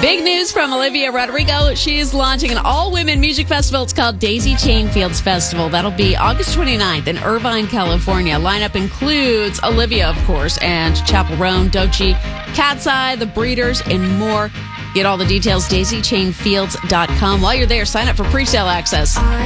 Big news from Olivia Rodrigo. She's launching an all-women music festival. It's called Daisy Chain Fields Festival. That'll be August 29th in Irvine, California. Lineup includes Olivia, of course, and Chappell Roan, Doechii, Cat's Eye, The Breeders, and more. Get all the details, daisychainfields.com. While you're there, sign up for pre-sale access.